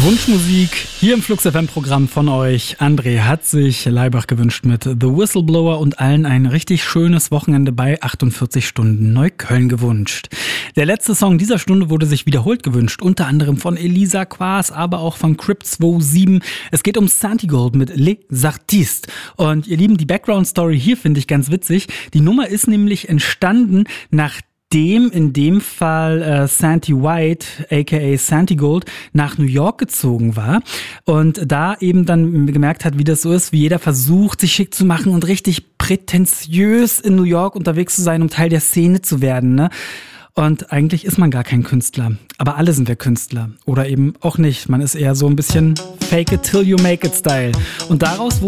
Wunschmusik hier im Flux FM Programm von euch. André hat sich Laibach gewünscht mit The Whistleblower und allen ein richtig schönes Wochenende bei 48 Stunden Neukölln gewünscht. Der letzte Song dieser Stunde wurde sich wiederholt gewünscht, unter anderem von Elisa Quas, aber auch von Crypt27. Es geht um Santigold mit Les Artistes. Und ihr Lieben, die Background-Story hier finde ich ganz witzig. Die Nummer ist nämlich entstanden, nachdem in dem Fall Santi White, aka Santigold, nach New York gezogen war und da eben dann gemerkt hat, wie das so ist, wie jeder versucht, sich schick zu machen und richtig prätentiös in New York unterwegs zu sein, um Teil der Szene zu werden, ne? Und eigentlich ist man gar kein Künstler. Aber alle sind wir Künstler. Oder eben auch nicht. Man ist eher so ein bisschen Fake it till you make it Style. Und daraus